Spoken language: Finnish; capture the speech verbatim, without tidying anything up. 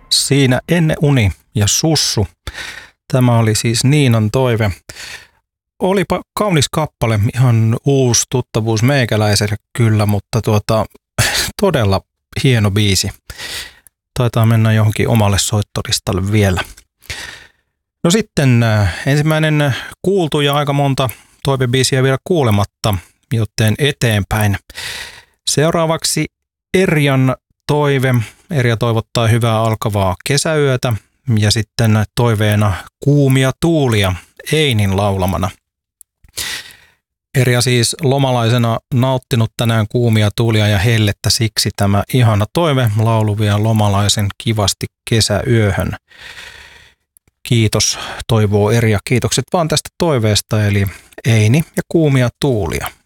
Siinä Ennen uni ja Sussu. Tämä oli siis Niinan toive. Olipa kaunis kappale, ihan uusi tuttavuus meikäläiselle kyllä, mutta tuota, todella hieno biisi. Taitaa mennä johonkin omalle soittolistalle vielä. No sitten äh, ensimmäinen kuultu ja aika monta toivebiisiä vielä kuulematta, joten eteenpäin. Seuraavaksi Erjan toive. Erja toivottaa hyvää alkavaa kesäyötä ja sitten toiveena Kuumia tuulia Einin laulamana. Erja siis lomalaisena nauttinut tänään kuumia tuulia ja hellettä, siksi tämä ihana toive lauluvia lomalaisen kivasti kesäyöhön. Kiitos, toivoo Erja. Kiitokset vaan tästä toiveesta, eli Eini ja Kuumia tuulia.